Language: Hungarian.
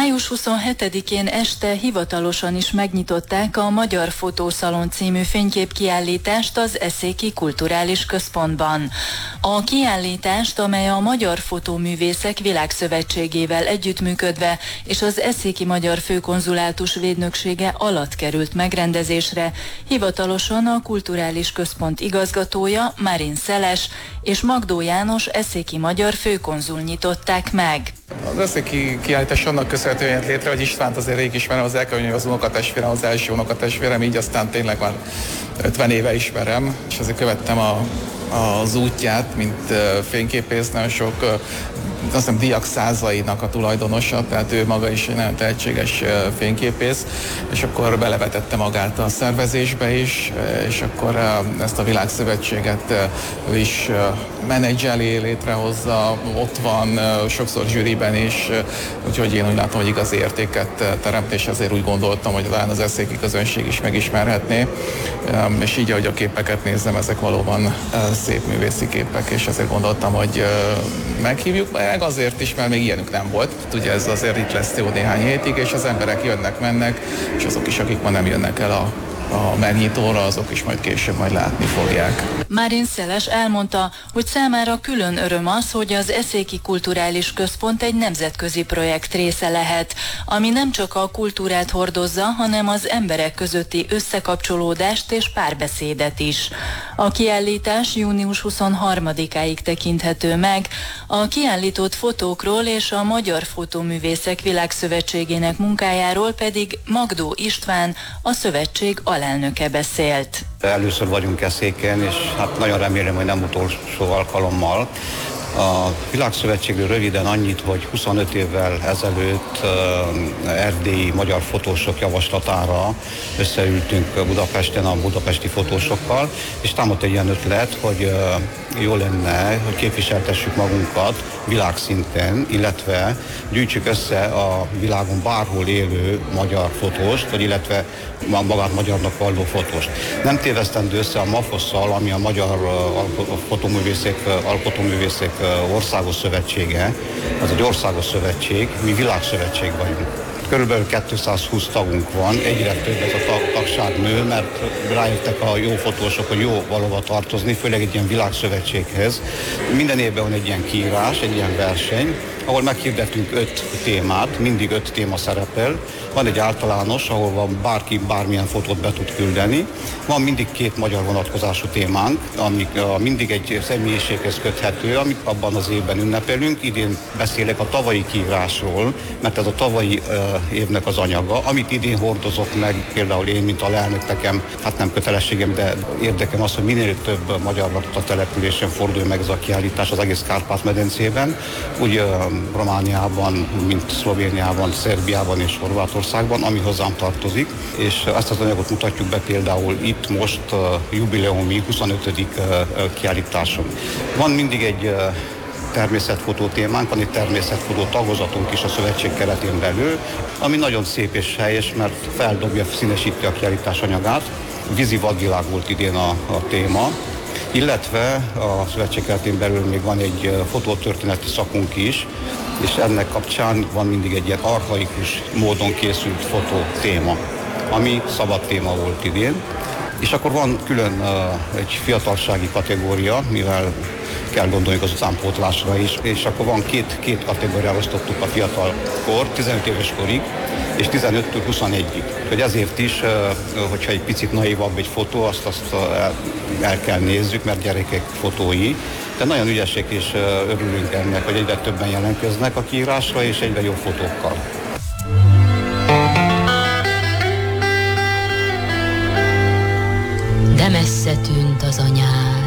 Május 27-én este hivatalosan is megnyitották a Magyar Fotószalon című fényképkiállítást az Eszéki Kulturális Központban. A kiállítást, amely a Magyar Fotóművészek Világszövetségével együttműködve és az Eszéki Magyar Főkonzulátus védnöksége alatt került megrendezésre, hivatalosan a Kulturális Központ igazgatója Márin Szeles és Magdó János eszéki magyar főkonzul nyitották meg. Az eszéki kiállítás annak köszönhetően jött létre, hogy Istvánt azért rég ismerem, az elkerülni az unokatestvérem, az első unokatestvérem, így aztán tényleg már 50 éve ismerem, és azért követtem az útját, mint fényképész, nagyon sok, azt hiszem, Diak százainak a tulajdonosa, tehát ő maga is egy nagyon tehetséges fényképész, és akkor belevetette magát a szervezésbe is, és akkor ezt a világszövetséget is menedzseli, létrehozza, ott van sokszor zsűriben is, úgyhogy én úgy látom, hogy igazi értéket teremt, és ezért úgy gondoltam, hogy talán az eszéki közönség is megismerhetné, és így, ahogy a képeket nézem, ezek valóban szép művészi képek, és ezért gondoltam, hogy meghívjuk, meg azért is, mert még ilyenük nem volt. Ugye ez azért itt lesz jó néhány hétig, és az emberek jönnek-mennek, és azok is, akik ma nem jönnek el a megnyitóra, azok is majd később majd látni fogják. Márin Szeles elmondta, hogy számára külön öröm az, hogy az Eszéki Kulturális Központ egy nemzetközi projekt része lehet, ami nem csak a kultúrát hordozza, hanem az emberek közötti összekapcsolódást és párbeszédet is. A kiállítás június 23-áig tekinthető meg, a kiállított fotókról és a Magyar Fotóművészek Világszövetségének munkájáról pedig Magdó István, a szövetség alelnöke beszélt. Először vagyunk Eszéken, és hát nagyon remélem, hogy nem utolsó alkalommal. A Világszövetségről röviden annyit, hogy 25 évvel ezelőtt erdélyi magyar fotósok javaslatára összeültünk Budapesten a budapesti fotósokkal, és támadt egy ilyen ötlet, hogy jó lenne, hogy képviseltessük magunkat világszinten, illetve gyűjtsük össze a világon bárhol élő magyar fotóst, vagy illetve magát magyarnak valló fotóst. Nem tévesztendő össze a MAFOS-szal, ami a Magyar Alkotóművészek Országos Szövetsége. Az egy országos szövetség, mi világszövetség vagyunk. Körülbelül 220 tagunk van, egyre több ez a tagság nő, mert rájöttek a jó fotósok, hogy jó valóban tartozni, főleg egy ilyen világszövetséghez. Minden évben van egy ilyen kiírás, egy ilyen verseny, ahol meghirdetünk 5 témát, mindig 5 téma szerepel. Van egy általános, ahol bárki bármilyen fotót be tud küldeni. Van mindig 2 magyar vonatkozású témánk, ami mindig egy személyiséghez köthető, amit abban az évben ünnepelünk. Idén beszélek a tavalyi kiírásról, mert ez a tavalyi évnek az anyaga. Amit idén hordozok meg, például én, mint alelnök, nekem, hát nem kötelességem, de érdekem az, hogy minél több magyar lakott a településen forduljon meg ez a kiállítás az egész Kárpát-medencében. Úgy Romániában, mint Szlovéniában, Szerbiában és Horvátországban, ami hozzám tartozik, és ezt az anyagot mutatjuk be például itt most jubileumi 25. kiállításon. Van mindig egy természetfotó témánk, van egy természetfotó tagozatunk is a szövetség keretén belül, ami nagyon szép és helyes, mert feldobja, színesíti a kiállítás anyagát. Vízi vadvilág volt idén a téma, illetve a szövetség keretén belül még van egy fotótörténeti szakunk is, és ennek kapcsán van mindig egy ilyen archaikus módon készült fotó téma, ami szabad téma volt idén. És akkor van külön egy fiatalsági kategória, mivel kell gondolni az utánpótlásra is, és akkor van két kategóriára osztottuk a fiatalkor, 15 éves korig, és 15-től 21-ig. Hogy ezért is, hogyha egy picit naivabb egy fotó, azt el kell nézzük, mert gyerekek fotói. De nagyon ügyesek, és örülünk ennek, hogy egyre többen jelentkeznek a kiírásra, és egyre jobb fotókkal. De messze tűnt az a nyár,